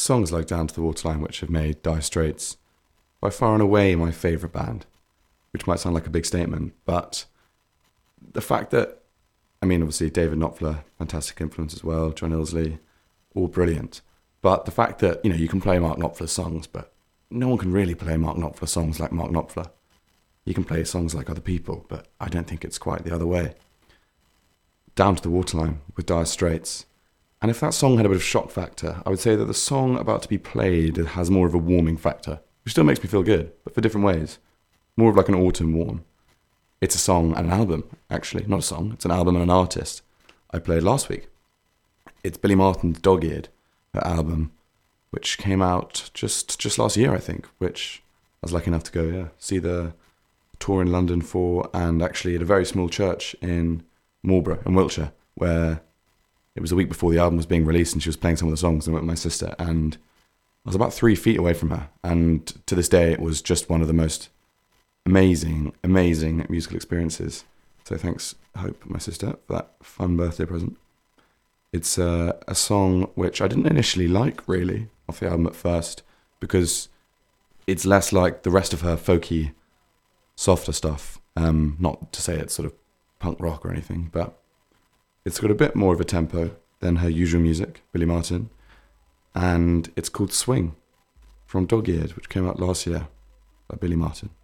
songs like Down to the Waterline which have made Dire Straits by far and away my favourite band, which might sound like a big statement, but the fact that, I mean, obviously David Knopfler, fantastic influence as well, John Illsley, all brilliant, but the fact that, you know, you can play Mark Knopfler songs, but no one can really play Mark Knopfler songs like Mark Knopfler. You can play songs like other people, but I don't think it's quite the other way. Down to the Waterline with Dire Straits. And if that song had a bit of shock factor, I would say that the song about to be played has more of a warming factor, which still makes me feel good, but for different ways. More of like an autumn warm. It's a song and an album, actually. Not a song, it's an album and an artist I played last week. It's Billy Martin's Dog-Eared, her album, which came out just last year, I think, which I was lucky enough to go, see the tour in London for, and actually at a very small church in Marlborough in Wiltshire, where it was a week before the album was being released and she was playing some of the songs, and I went with my sister, and I was about 3 feet away from her, and to this day it was just one of the most amazing musical experiences. So thanks, Hope, my sister, for that fun birthday present. It's a song which I didn't initially like, really, off the album at first, because it's less like the rest of her folky, softer stuff. Not to say it's sort of punk rock or anything, but it's got a bit more of a tempo than her usual music, Billy Martin, and it's called Swing, from Dog-Eared, which came out last year by Billy Martin.